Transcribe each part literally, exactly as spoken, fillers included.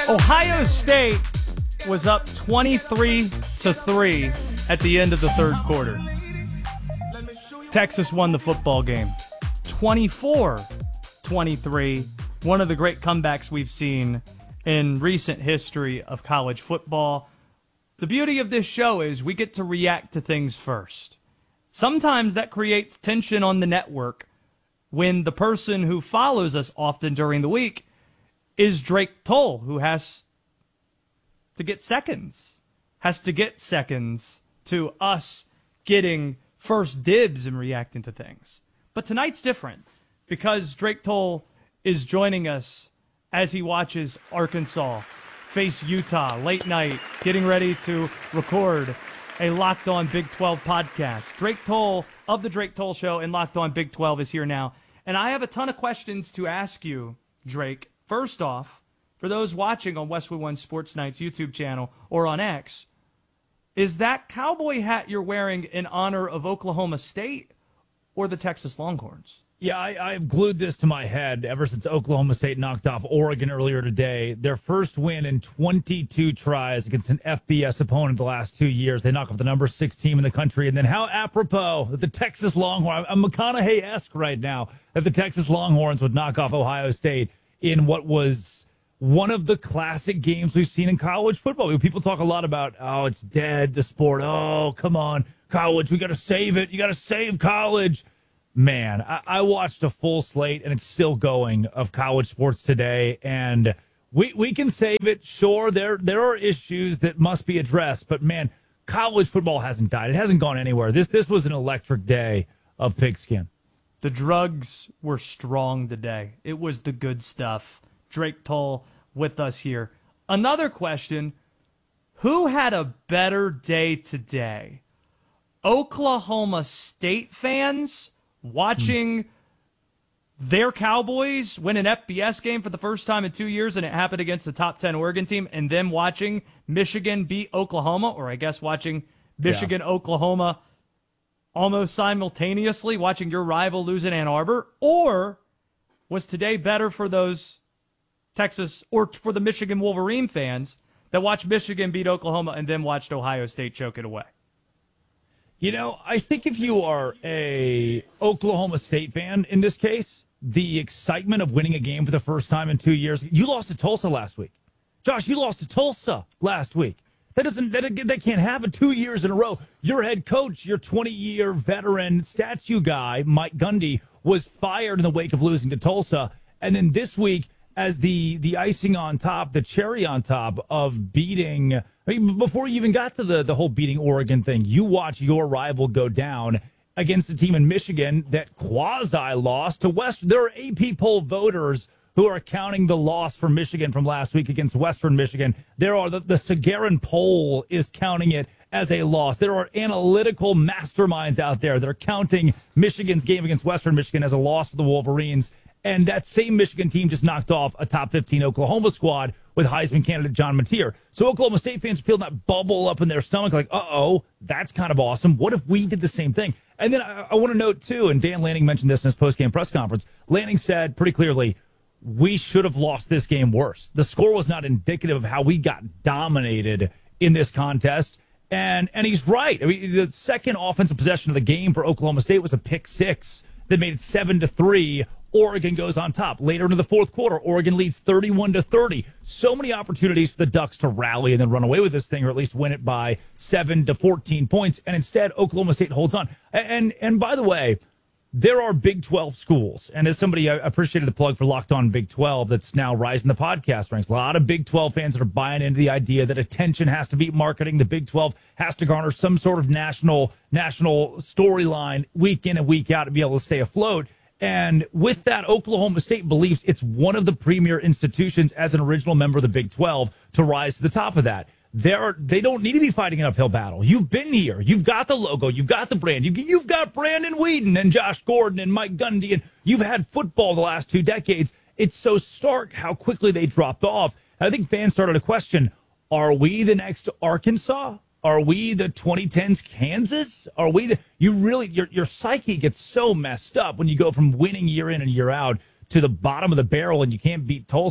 Ohio State was up twenty-three to three at the end of the third quarter. Texas won the football game twenty-four twenty-three, one of the great comebacks we've seen in recent history of college football. The beauty of this show is we get to react to things first. Sometimes that creates tension on the network when the person who follows us often during the week is Drake Toll, who has to get seconds, has to get seconds to us getting first dibs and reacting to things. But tonight's different because Drake Toll is joining us as he watches Arkansas face Utah late night, getting ready to record a Locked On Big twelve podcast. Drake Toll of the Drake Toll Show and Locked On Big twelve is here now. And I have a ton of questions to ask you, Drake. First off, for those watching on Westwood One Sports Night's YouTube channel or on X, is that cowboy hat you're wearing in honor of Oklahoma State or the Texas Longhorns? Yeah, I, I've glued this to my head ever since Oklahoma State knocked off Oregon earlier today. Their first win in twenty-two tries against an F B S opponent the last two years. They knock off the number six team in the country. And then how apropos that the Texas Longhorns, I'm McConaughey-esque right now, that the Texas Longhorns would knock off Ohio State in what was one of the classic games we've seen in college football. People talk a lot about, oh, it's dead, the sport. Oh, come on, college, we got to save it. You got to save college. Man, I, I watched a full slate, and it's still going, of college sports today, and we we can save it. Sure, there there are issues that must be addressed, but, man, college football hasn't died. It hasn't gone anywhere. This this was an electric day of pigskin. The drugs were strong today. It was the good stuff. Drake Toll with us here. Another question, who had a better day today? Oklahoma State fans watching their Cowboys win an F B S game for the first time in two years, and it happened against the top ten Oregon team, and then watching Michigan beat Oklahoma, or I guess watching Michigan, yeah. Oklahoma almost simultaneously, watching your rival lose in Ann Arbor? Or was today better for those Texas, or for the Michigan Wolverine fans that watched Michigan beat Oklahoma and then watched Ohio State choke it away? You know, I think if you are a Oklahoma State fan, in this case, the excitement of winning a game for the first time in two years, you lost to Tulsa last week. Josh, you lost to Tulsa last week. That doesn't that, that can't happen two years in a row. Your head coach, your twenty-year veteran statue guy, Mike Gundy, was fired in the wake of losing to Tulsa. And then this week, as the the icing on top, the cherry on top of beating, I mean, before you even got to the, the whole beating Oregon thing, you watch your rival go down against a team in Michigan that quasi-lost to West. There are A P poll voters who are counting the loss for Michigan from last week against Western Michigan. There are the, the Sagarin poll is counting it as a loss. There are analytical masterminds out there that are counting Michigan's game against Western Michigan as a loss for the Wolverines. And that same Michigan team just knocked off a top fifteen Oklahoma squad with Heisman candidate John Mateer. So Oklahoma State fans feel that bubble up in their stomach like, uh-oh, that's kind of awesome. What if we did the same thing? And then I, I want to note, too, and Dan Lanning mentioned this in his post-game press conference, Lanning said pretty clearly, we should have lost this game worse. The score was not indicative of how we got dominated in this contest. And and he's right. I mean, the second offensive possession of the game for Oklahoma State was a pick six that made it seven to three. Oregon goes on top. Later into the fourth quarter, Oregon leads thirty-one to thirty. So many opportunities for the Ducks to rally and then run away with this thing, or at least win it by seven to fourteen points. And instead, Oklahoma State holds on. And and by the way, there are Big twelve schools. And as somebody, I appreciated the plug for Locked On Big twelve that's now rising the podcast ranks. A lot of Big twelve fans that are buying into the idea that attention has to beat marketing. The Big twelve has to garner some sort of national national storyline week in and week out to be able to stay afloat. And with that, Oklahoma State believes it's one of the premier institutions as an original member of the Big twelve to rise to the top of that. They're, they don't need to be fighting an uphill battle. You've been here. You've got the logo. You've got the brand. You've, you've got Brandon Weeden and Josh Gordon and Mike Gundy, and you've had football the last two decades. It's so stark how quickly they dropped off. I think fans started to question, are we the next Arkansas? Are we the twenty tens Kansas? Are we the, you really, your, your psyche gets so messed up when you go from winning year in and year out to the bottom of the barrel and you can't beat Tulsa.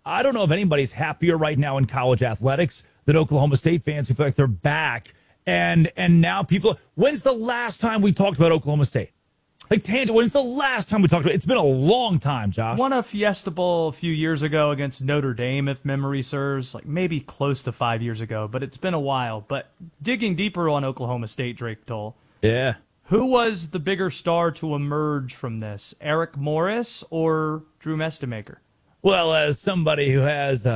I don't know if anybody's happier right now in college athletics than Oklahoma State fans who feel like they're back. And and now people, when's the last time we talked about Oklahoma State? Like, Tangent, when's the last time we talked about it? It's been a long time, Josh. Won a Fiesta Bowl a few years ago against Notre Dame, if memory serves, like maybe close to five years ago, but it's been a while. But digging deeper on Oklahoma State, Drake Toll. Yeah. Who was the bigger star to emerge from this, Eric Morris or Drew Mestemaker? Well, as somebody who has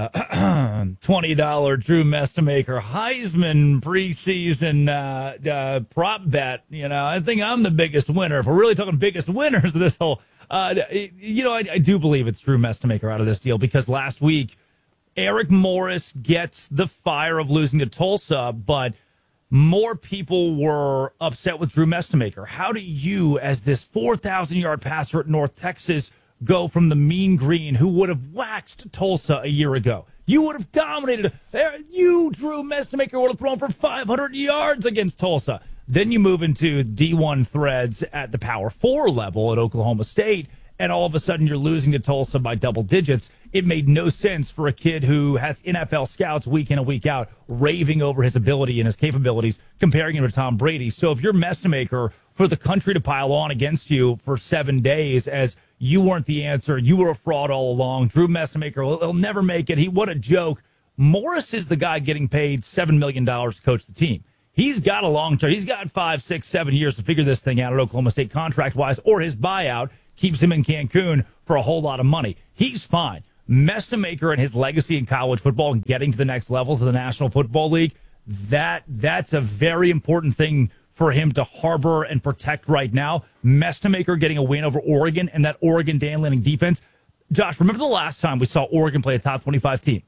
a twenty dollar Drew Mestemaker Heisman preseason uh, uh, prop bet, you know, I think I'm the biggest winner. If we're really talking biggest winners of this whole, uh, you know, I, I do believe it's Drew Mestemaker out of this deal because last week, Eric Morris gets the fire of losing to Tulsa, but more people were upset with Drew Mestemaker. How do you, as this four thousand yard passer at North Texas, go from the mean green who would have waxed Tulsa a year ago? You would have dominated. You, Drew Mestemaker, would have thrown for five hundred yards against Tulsa. Then you move into D one threads at the Power Four level at Oklahoma State, and all of a sudden you're losing to Tulsa by double digits. It made no sense for a kid who has N F L scouts week in and week out raving over his ability and his capabilities, comparing him to Tom Brady. So if you're Mestemaker, for the country to pile on against you for seven days as you weren't the answer, you were a fraud all along, Drew Mestemaker, he'll, he'll never make it. He What a joke. Morris is the guy getting paid seven million dollars to coach the team. He's got a long term. He's got five, six, seven years to figure this thing out at Oklahoma State contract-wise, or his buyout keeps him in Cancun for a whole lot of money. He's fine. Mestemaker and his legacy in college football and getting to the next level, to the National Football League, that that's a very important thing for him to harbor and protect right now. Mestemaker getting a win over Oregon and that Oregon Dan Lanning defense. Josh, remember the last time we saw Oregon play a top twenty-five team?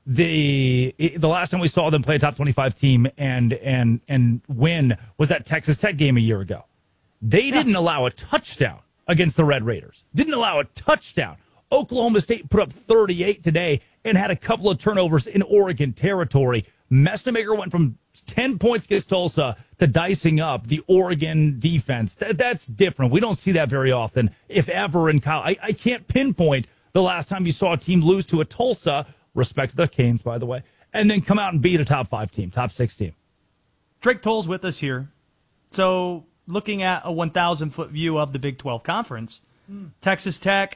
The the last time we saw them play a top twenty-five team and and and win was that Texas Tech game a year ago. They yeah. didn't allow a touchdown against the Red Raiders. Didn't allow a touchdown. Oklahoma State put up thirty-eight today and had a couple of turnovers in Oregon territory. Mestemaker went from ten points against Tulsa to dicing up the Oregon defense. That, that's different. We don't see that very often, if ever, in college. I, I can't pinpoint the last time you saw a team lose to a Tulsa, respect to the Canes, by the way, and then come out and beat a top five team, top six team. Drake Toll's with us here. So looking at a one thousand foot view of the Big twelve Conference, mm. Texas Tech,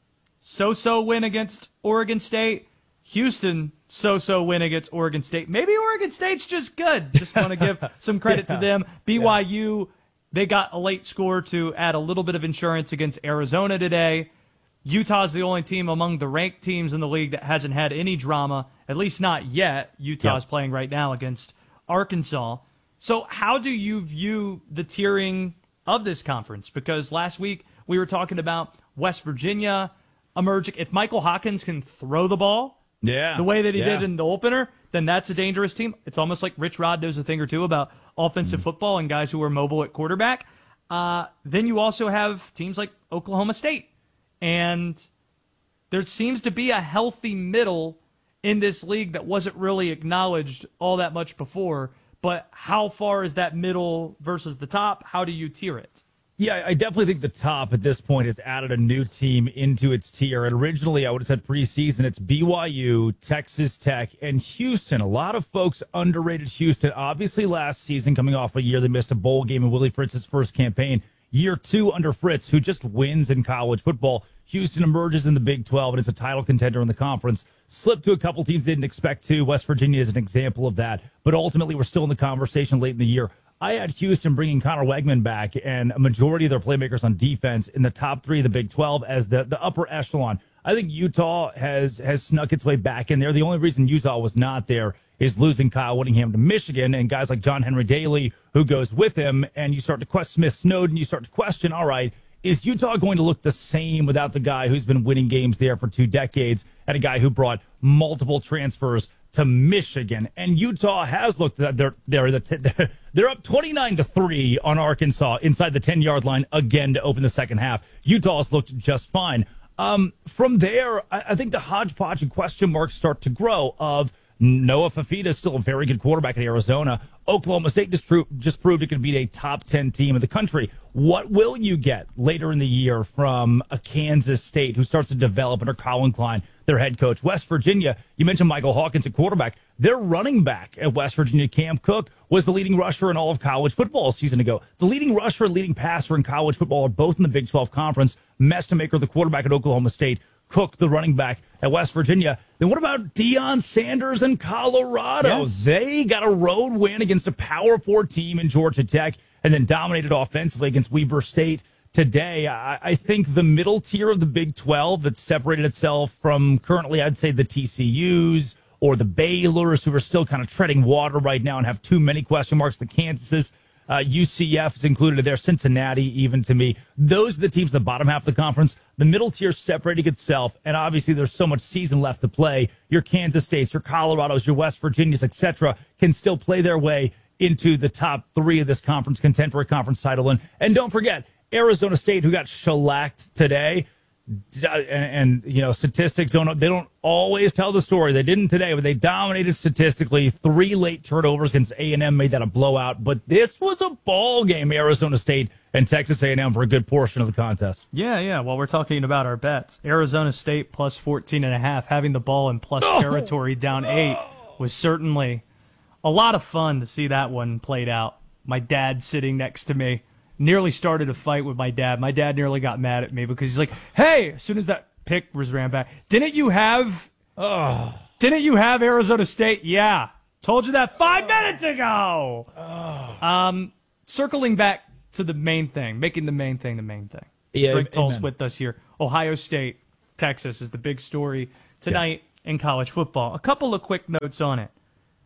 so-so win against Oregon State. Houston, so-so win against Oregon State. Maybe Oregon State's just good. Just want to give some credit yeah. to them. B Y U, yeah. they got a late score to add a little bit of insurance against Arizona today. Utah's the only team among the ranked teams in the league that hasn't had any drama, at least not yet. Utah's yeah. playing right now against Arkansas. So how do you view the tiering of this conference? Because last week we were talking about West Virginia emerging. If Michael Hawkins can throw the ball, Yeah, the way that he yeah. did in the opener, then that's a dangerous team. It's almost like Rich Rod knows a thing or two about offensive mm. football and guys who are mobile at quarterback. Uh, then you also have teams like Oklahoma State. And there seems to be a healthy middle in this league that wasn't really acknowledged all that much before. But how far is that middle versus the top? How do you tier it? Yeah, I definitely think the top at this point has added a new team into its tier. And originally, I would have said preseason, it's B Y U, Texas Tech, and Houston. A lot of folks underrated Houston. Obviously, last season, coming off a year, they missed a bowl game in Willie Fritz's first campaign. Year two under Fritz, who just wins in college football. Houston emerges in the Big twelve, and it's a title contender in the conference. Slipped to a couple teams they didn't expect to. West Virginia is an example of that. But ultimately, we're still in the conversation late in the year. I had Houston bringing Connor Wegman back and a majority of their playmakers on defense in the top three of the Big twelve as the, the upper echelon. I think Utah has has snuck its way back in there. The only reason Utah was not there is losing Kyle Whittingham to Michigan and guys like John Henry Daly who goes with him. And you start to question Smith Snowden. You start to question, all right, is Utah going to look the same without the guy who's been winning games there for two decades and a guy who brought multiple transfers to Michigan? And Utah has looked at they're they're the they're up twenty-nine to three on Arkansas inside the ten-yard line again to open the second half. Utah's looked just fine. Um, from there, I, I think the hodgepodge and question marks start to grow of Noah Fafita is still a very good quarterback in Arizona. Oklahoma State just, tru- just proved it could be a top ten team in the country. What will you get later in the year from a Kansas State who starts to develop under Colin Klein? their head coach. West Virginia, you mentioned Michael Hawkins at quarterback. Their running back at West Virginia, Cam Cook, was the leading rusher in all of college football a season ago. The leading rusher and leading passer in college football are both in the Big twelve Conference. Mestemaker, the quarterback at Oklahoma State. Cook, the running back at West Virginia. Then what about Deion Sanders in Colorado? Yes. They got a road win against a Power Four team in Georgia Tech and then dominated offensively against Weber State today. I, I think the middle tier of the Big twelve that separated itself from currently, I'd say, the T C Us or the Baylors, who are still kind of treading water right now and have too many question marks, the Kansases. Uh, U C F is included there, Cincinnati, even to me. Those are the teams in the bottom half of the conference. The middle tier separating itself, and obviously there's so much season left to play. Your Kansas States, your Colorados, your West Virginias, et cetera, can still play their way into the top three of this conference, contend for a conference title. And, and don't forget, Arizona State, who got shellacked today, and, and you know, statistics don't they don't always tell the story. They didn't today, but they dominated statistically. Three late turnovers against A and M made that a blowout. But this was a ball game, Arizona State and Texas A and M for a good portion of the contest. Yeah, yeah. Well, we're talking about our bets. Arizona State plus fourteen and a half, having the ball in plus Oh. territory down eight was certainly a lot of fun to see that one played out. My dad sitting next to me. Nearly started a fight with my dad. My dad nearly got mad at me because he's like, hey, as soon as that pick was ran back, didn't you have Oh, didn't you have Arizona State? Yeah. Told you that five minutes ago. Oh. Um, circling back to the main thing, making the main thing the main thing. Yeah, Greg Toll's amen. with us here. Ohio State, Texas is the big story tonight in college football. A couple of quick notes on it.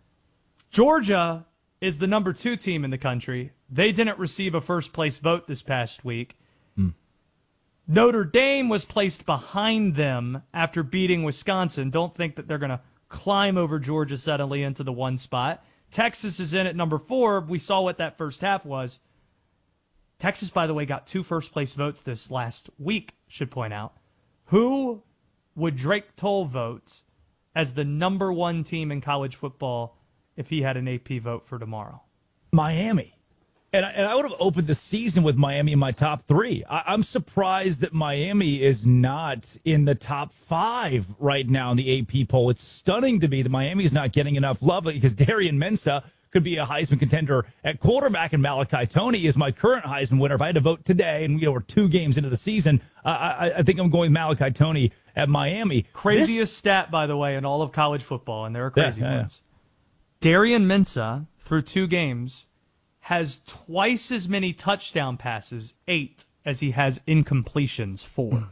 Georgia is the number two team in the country. They didn't receive a first-place vote this past week. Hmm. Notre Dame was placed behind them after beating Wisconsin. Don't think that they're going to climb over Georgia suddenly into the one spot. Texas is in at number four. We saw what that first half was. Texas, by the way, got two first-place votes this last week, should point out. Who would Drake Toll vote as the number one team in college football if he had an A P vote for tomorrow? Miami. And I, and I would have opened the season with Miami in my top three. I, I'm surprised that Miami is not in the top five right now in the A P poll. It's stunning to me that Miami is not getting enough love because Darian Mensah could be a Heisman contender at quarterback, and Malachi Toney is my current Heisman winner. If I had to vote today, and you know we're two games into the season, uh, I, I think I'm going with Malachi Toney at Miami. Craziest This, stat, by the way, in all of college football, and there are crazy Yeah, yeah, yeah. ones. Darian Mensah, through two games, has twice as many touchdown passes, eight, as he has incompletions, four.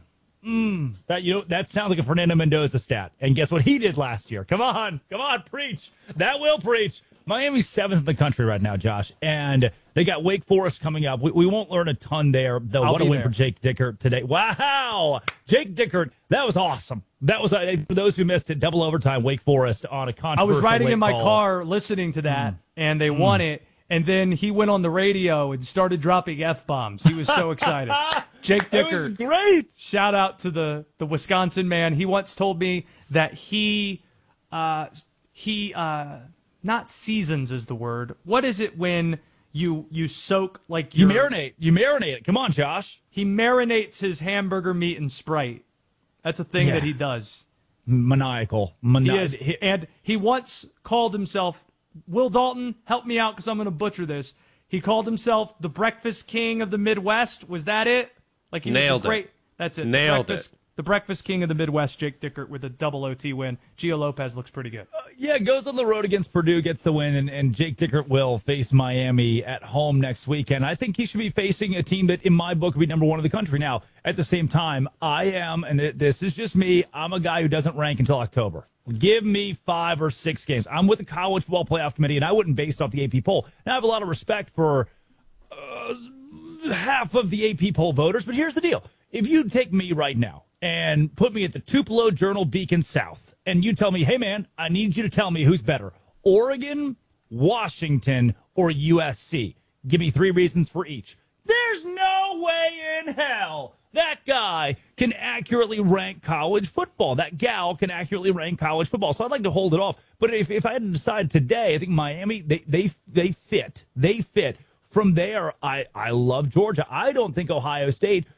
that you know that sounds like a Fernando Mendoza stat. And guess what he did last year? Come on, come on, preach. That will preach. Miami's seventh in the country right now, Josh, and they got Wake Forest coming up. We, we won't learn a ton there, though. I'll What a be win there. for Jake Dickert today. Wow. Jake Dickert, that was awesome. That was, uh, for those who missed it, double overtime, Wake Forest on a I controversial was riding late in my call. car listening to that, and they won it. And then he went on the radio and started dropping F-bombs. He was so excited. Jake It was Dickert, great. shout out to the, the Wisconsin man. He once told me that he, uh, he, uh, not seasons is the word. What is it when you, you soak like You your- marinate. You marinate it. Come on, Josh. He marinates his hamburger meat in Sprite. That's a thing Yeah. that he does. Maniacal. He Mani- is, and he once called himself, Will Dalton, help me out because I'm going to butcher this. He called himself the Breakfast King of the Midwest. Was that it? Like he Nailed was a it. great. That's it. The Nailed breakfast, it. The Breakfast King of the Midwest, Jake Dickert, with a double O T win. Gio Lopez looks pretty good. Yeah, goes on the road against Purdue, gets the win, and, and Jake Dickert will face Miami at home next weekend. I think he should be facing a team that, in my book, would be number one in the country. Now, at the same time, I am, and th- this is just me, I'm a guy who doesn't rank until October. Give me five or six games. I'm with the College Football Playoff Committee, and I wouldn't base it off the A P poll. And I have a lot of respect for uh, half of the A P poll voters, but here's the deal. If you take me right now and put me at the Tupelo Journal Beacon South, and you tell me, hey, man, I need you to tell me who's better, Oregon, Washington, or U S C. Give me three reasons for each. There's no way in hell that guy can accurately rank college football. That gal can accurately rank college football. So I'd like to hold it off. But if, if I had to decide today, I think Miami, they they they fit. They fit. From there, I, I love Georgia. I don't think Ohio State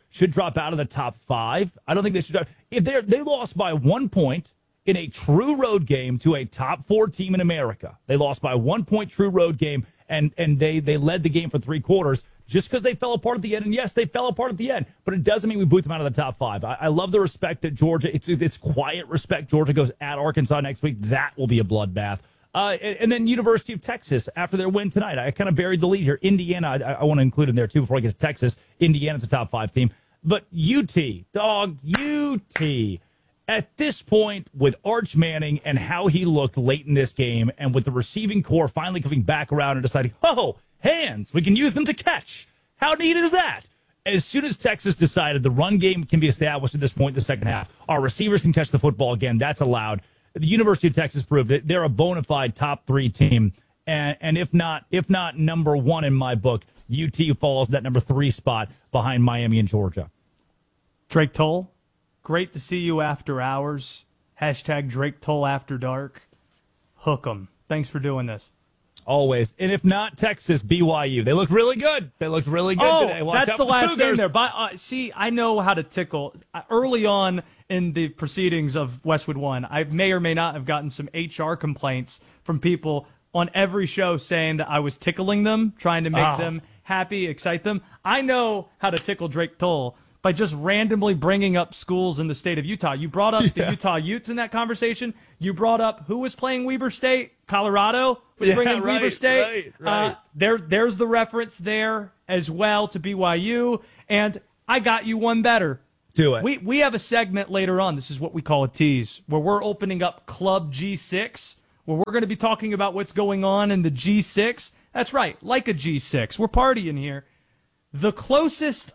should drop out of the top five. I don't think they should drop. If they they lost by one point in a true road game to a top four team in America. They lost by one point true road game, and, and they, they led the game for three quarters just because they fell apart at the end. And, yes, they fell apart at the end, but it doesn't mean we boot them out of the top five. I, I love the respect that Georgia – it's it's quiet respect. Georgia goes at Arkansas next week. That will be a bloodbath. Uh, and, and then University of Texas, after their win tonight, I kind of buried the lead here. Indiana, I, I want to include in there, too, before I get to Texas. Indiana's a top five team. But U T, dog, U T – at this point, with Arch Manning and how he looked late in this game, and with the receiving core finally coming back around and deciding, oh, hands, we can use them to catch. How neat is that? As soon as Texas decided the run game can be established at this point in the second half, our receivers can catch the football again, that's allowed. The University of Texas proved it. They're a bona fide top three team. And, and if not, if not number one in my book, U T falls that number three spot behind Miami and Georgia. Drake Toll, great to see you after hours. Hashtag Drake Toll after dark. Hook 'em. Thanks for doing this. Always. And if not, Texas, B Y U. They look really good. They looked really good oh, today. Watch that's out the for last Cougars. name there. By, uh, see, I know how to tickle. Uh, early on in the proceedings of Westwood One, I may or may not have gotten some H R complaints from people on every show saying that I was tickling them, trying to make Oh. them happy, excite them. I know how to tickle Drake Toll by just randomly bringing up schools in the state of Utah. You brought up the Yeah. Utah Utes in that conversation. You brought up who was playing Weber State? Colorado was Yeah, bringing right, Weber State. right, right. Uh, there, there's the reference there as well to B Y U. And I got you one better. Do it. We we have a segment later on. This is what we call a tease, where we're opening up Club G six, where we're going to be talking about what's going on in the G six. That's right, like a G six. We're partying here. The closest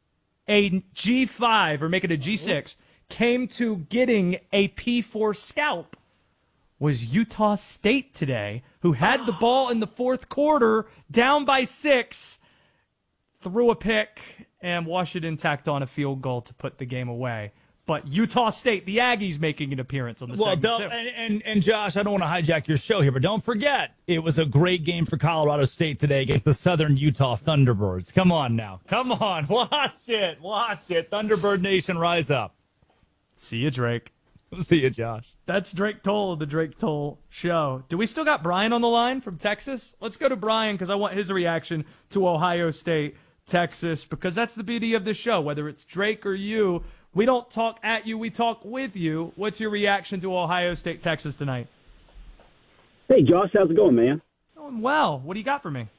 a G five, or make it a G six, came to getting a P four scalp was Utah State today, who had the ball in the fourth quarter, down by six, threw a pick, and Washington tacked on a field goal to put the game away. But Utah State, the Aggies, making an appearance on the Well, segment, don't, too. and, and, and Josh, I don't want to hijack your show here, but don't forget, it was a great game for Colorado State today against the Southern Utah Thunderbirds. Come on now. Come on. Watch it. Watch it. Thunderbird Nation, rise up. See you, Drake. See you, Josh. That's Drake Toll of the Drake Toll Show. Do we still got Brian on the line from Texas? Let's go to Brian because I want his reaction to Ohio State, Texas, because that's the beauty of this show. Whether it's Drake or you, we don't talk at you, we talk with you. What's your reaction to Ohio State, Texas tonight? Hey, Josh, how's it going, man? Going well. What do you got for me?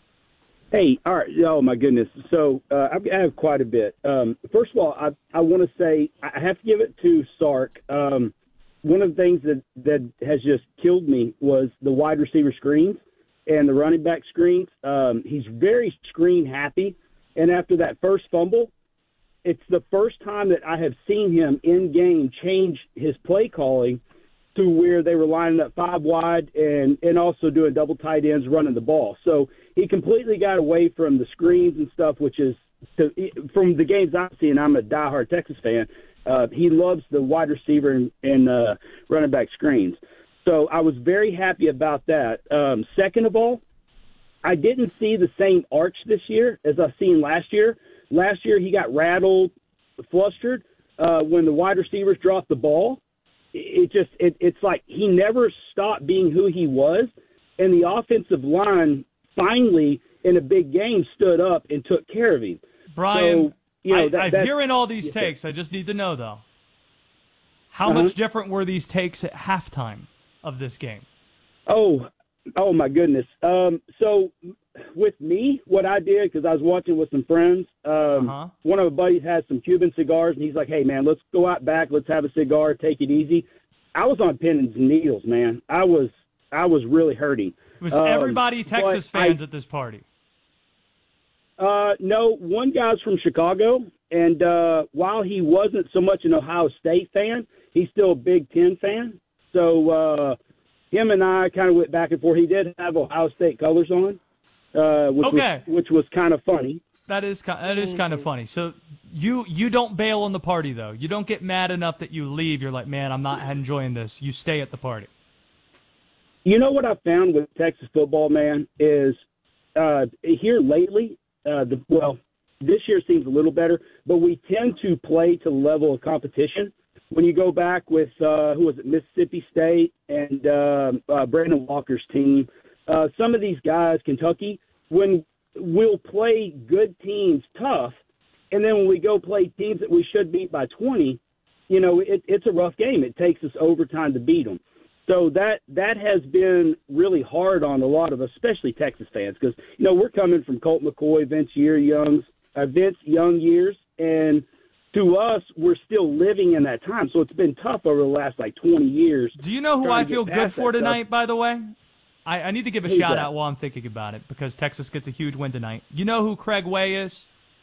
Hey, all right. Oh, my goodness. So uh, I have quite a bit. Um, first of all, I, I want to say I have to give it to Sark. Um, one of the things that, that has just killed me was the wide receiver screens and the running back screens. Um, he's very screen happy. And after that first fumble, it's the first time that I have seen him in game change his play calling to where they were lining up five wide and, and also doing double tight ends running the ball. So he completely got away from the screens and stuff, which is to, from the games I've seen. I'm a diehard Texas fan. Uh, he loves the wide receiver and, and uh, running back screens. So I was very happy about that. Um, second of all, I didn't see the same arch this year as I've seen last year. Last year he got rattled, flustered uh, when the wide receivers dropped the ball. It just it, it's like he never stopped being who he was, and the offensive line finally in a big game stood up and took care of him. Brian, so, you know, I, that, I'm that, hearing all these yeah. takes. I just need to know, though, how Uh-huh. much different were these takes at halftime of this game? Oh, oh my goodness. Um, so with me, what I did, because I was watching with some friends, um, Uh-huh. one of my buddies had some Cuban cigars, and he's like, hey, man, let's go out back. Let's have a cigar, take it easy. I was on pins and needles, man. I was I was really hurting. Was Um, everybody Texas but I- fans at this party? Uh, no, one guy's from Chicago, and uh, while he wasn't so much an Ohio State fan, he's still a Big Ten fan. So uh, him and I kind of went back and forth. He did have Ohio State colors on, uh, which, Okay. was, which was kind of funny. That is ki- that is kind of funny. So you you don't bail on the party though. You don't get mad enough that you leave. You're like, man, I'm not enjoying this. You stay at the party. You know what I found with Texas football, man, is uh, here lately, uh, the well, this year seems a little better, but we tend to play to the level of competition. When you go back with, uh, who was it, Mississippi State and uh, uh, Brandon Walker's team, uh, some of these guys, Kentucky, when we'll play good teams tough, and then when we go play teams that we should beat by twenty, you know, it, it's a rough game. It takes us overtime to beat them. So that that has been really hard on a lot of, especially Texas fans, because, you know, we're coming from Colt McCoy, Vince Young's, uh, Vince Young years, and to us, we're still living in that time. So it's been tough over the last, like, twenty years. Do you know who I feel good for tonight, stuff. by the way? I, I need to give a shout-out while I'm thinking about it, because Texas gets a huge win tonight. You know who Craig Way is?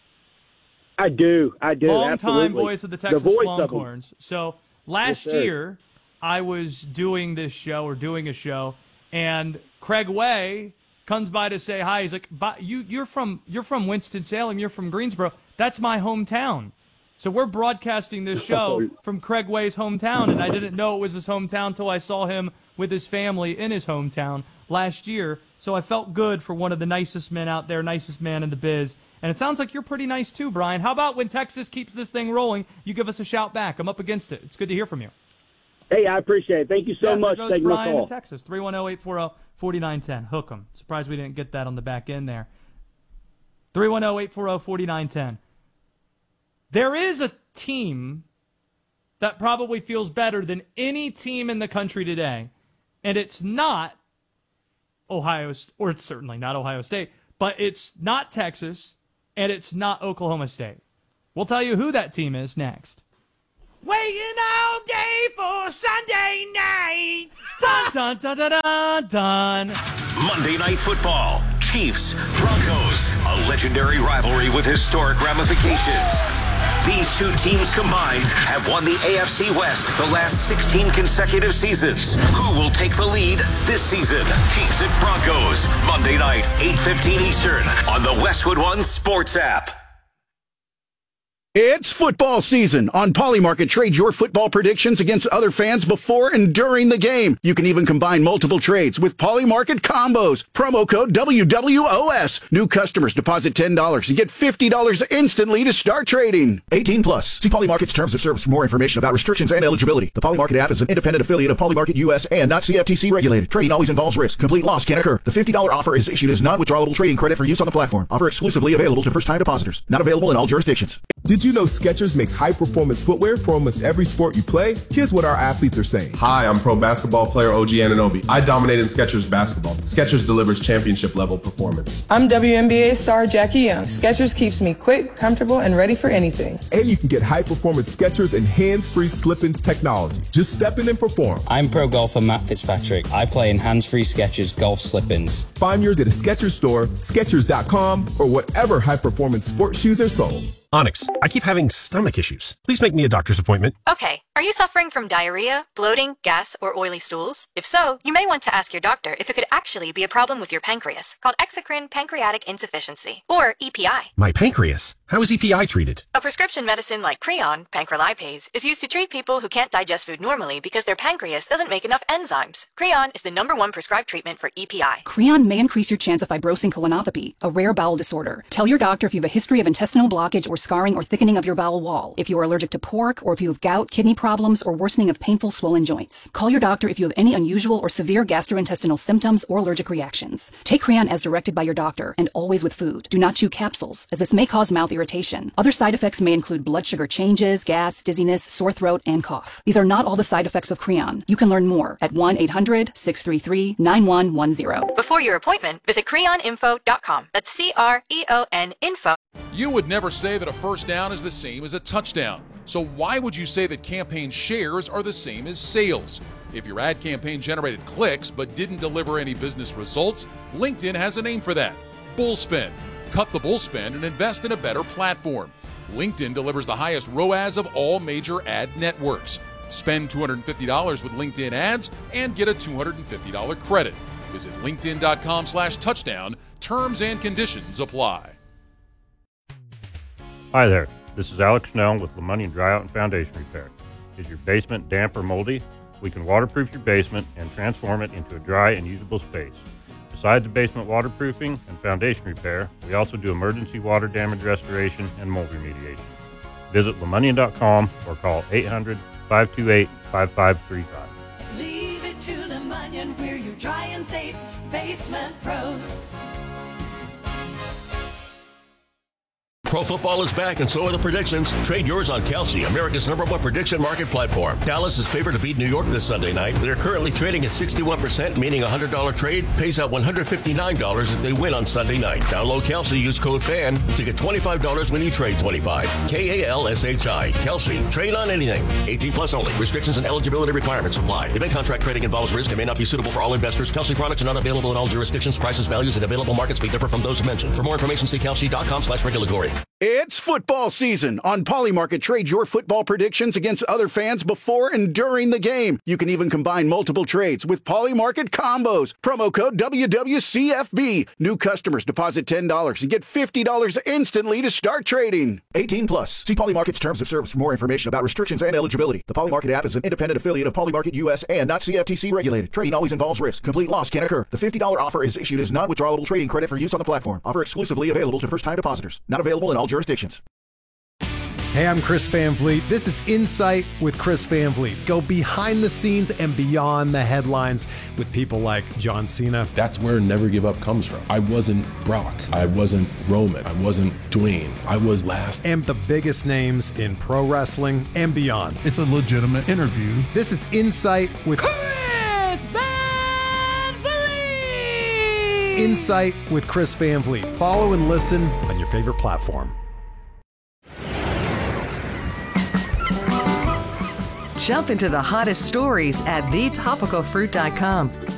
I do. I do. Long-time voice of the Texas Longhorns. So last yes, year, I was doing this show or doing a show, and Craig Way comes by to say hi. He's like, you, you're from you're from Winston-Salem. You're from Greensboro. That's my hometown. So we're broadcasting this show from Craig Way's hometown, and I didn't know it was his hometown until I saw him with his family in his hometown last year. So I felt good for one of the nicest men out there, nicest man in the biz. And it sounds like you're pretty nice too, Brian. How about when Texas keeps this thing rolling, you give us a shout back? I'm up against it. It's good to hear from you. Hey, I appreciate it. Thank you so yeah, much. There goes Brian in Texas, three one zero, eight four zero, four nine one zero. Hook 'em. Surprised we didn't get that on the back end there. three one zero, eight four zero, four nine one zero. There is a team that probably feels better than any team in the country today, and it's not Ohio, or it's certainly not Ohio State, but it's not Texas, and it's not Oklahoma State. We'll tell you who that team is next. Waiting all day for Sunday night. Dun, dun, dun, dun, dun, dun. Monday Night Football. Chiefs, Broncos. A legendary rivalry with historic ramifications. These two teams combined have won the A F C West the last sixteen consecutive seasons. Who will take the lead this season? Chiefs and Broncos. Monday night, eight fifteen Eastern on the Westwood One Sports app. It's football season. On Polymarket, trade your football predictions against other fans before and during the game. You can even combine multiple trades with Polymarket combos. Promo code W W O S. New customers deposit ten dollars and get fifty dollars instantly to start trading. eighteen plus. See Polymarket's terms of service for more information about restrictions and eligibility. The Polymarket app is an independent affiliate of Polymarket U S and not C F T C regulated. Trading always involves risk. Complete loss can occur. The fifty dollars offer is issued as non-withdrawable trading credit for use on the platform. Offer exclusively available to first-time depositors. Not available in all jurisdictions. Did you know Skechers makes high-performance footwear for almost every sport you play? Here's what our athletes are saying. Hi, I'm pro basketball player O G Anunoby. I dominate in Skechers basketball. Skechers delivers championship-level performance. I'm W N B A star Jackie Young. Skechers keeps me quick, comfortable, and ready for anything. And you can get high-performance Skechers and hands-free slip-ins technology. Just step in and perform. I'm pro golfer Matt Fitzpatrick. I play in hands-free Skechers golf slip-ins. Find yours at a Skechers store, Skechers dot com, or whatever high-performance sports shoes are sold. Onyx, I keep having stomach issues. Please make me a doctor's appointment. Okay. Are you suffering from diarrhea, bloating, gas, or oily stools? If so, you may want to ask your doctor if it could actually be a problem with your pancreas, called exocrine pancreatic insufficiency, or E P I. My pancreas? How is E P I treated? A prescription medicine like Creon, pancrelipase, is used to treat people who can't digest food normally because their pancreas doesn't make enough enzymes. Creon is the number one prescribed treatment for E P I. Creon may increase your chance of fibrosing colonopathy, a rare bowel disorder. Tell your doctor if you have a history of intestinal blockage or scarring or thickening of your bowel wall, if you are allergic to pork, or if you have gout, kidney problems, or worsening of painful swollen joints. Call your doctor if you have any unusual or severe gastrointestinal symptoms or allergic reactions. Take Creon as directed by your doctor, and always with food. Do not chew capsules, as this may cause mouth irritation. Other side effects may include blood sugar changes, gas, dizziness, sore throat, and cough. These are not all the side effects of Creon. You can learn more at one eight hundred, six three three, nine one one zero. Before your appointment, visit creon info dot com. That's C R E O N info. You would never say that a first down is the same as a touchdown. So why would you say that campaign shares are the same as sales? If your ad campaign generated clicks but didn't deliver any business results, LinkedIn has a name for that. Bullspend. Cut the bullspend and invest in a better platform. LinkedIn delivers the highest R O A S of all major ad networks. Spend two hundred fifty dollars with LinkedIn ads and get a two hundred fifty dollars credit. Visit linkedin dot com slash touchdown. Terms and conditions apply. Hi there, this is Alex Snell with LeMoney Dryout and Foundation Repair. Is your basement damp or moldy? We can waterproof your basement and transform it into a dry and usable space. Besides basement waterproofing and foundation repair, we also do emergency water damage restoration and mold remediation. Visit lemunion dot com or call eight hundred, five two eight, five five three five. Leave it to Lemunion, we're your dry and safe basement pros. Pro football is back, and so are the predictions. Trade yours on Kelsey, America's number one prediction market platform. Dallas is favored to beat New York this Sunday night. They're currently trading at sixty-one percent, meaning a one hundred dollars trade pays out one hundred fifty-nine dollars if they win on Sunday night. Download Kelsey, use code FAN to get twenty-five dollars when you trade twenty-five dollars. K A L S H I. Kelsey. Trade on anything. eighteen plus only. Restrictions and eligibility requirements apply. Event contract trading involves risk and may not be suitable for all investors. Kelsey products are not available in all jurisdictions. Prices, values, and available markets may differ from those mentioned. For more information, see kelsey dot com slash regulatory. It's football season. On Polymarket, trade your football predictions against other fans before and during the game. You can even combine multiple trades with Polymarket combos. Promo code W W C F B. New customers deposit ten dollars and get fifty dollars instantly to start trading. eighteen plus. See Polymarket's terms of service for more information about restrictions and eligibility. The Polymarket app is an independent affiliate of Polymarket U S and not C F T C regulated. Trading always involves risk. Complete loss can occur. The fifty dollars offer is issued as non-withdrawable trading credit for use on the platform. Offer exclusively available to first-time depositors. Not available in all jurisdictions. Hey, I'm Chris Van Vliet. This is Insight with Chris Van Vliet. Go behind the scenes and beyond the headlines with people like John Cena. That's where Never Give Up comes from. I wasn't Brock. I wasn't Roman. I wasn't Dwayne. I was last. And the biggest names in pro wrestling and beyond. It's a legitimate interview. This is Insight with Chris Van Vliet! Insight with Chris Van Vliet. Follow and listen on your favorite platform. Jump into the hottest stories at the topical fruit dot com.